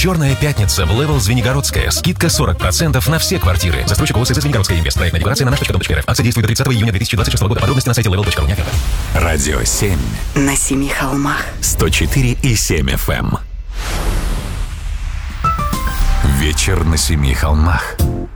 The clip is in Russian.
Черная пятница в Level Звенигородская. Скидка 40% на все квартиры. Застройщик ОСС Звенигородская инвест. Проектная декларация на nаш.com.rf. Акция действует до 30 июня 2026 года. Подробности на сайте level.ru. Радио 7. На семи холмах. 104,7 FM. Вечер на семи холмах.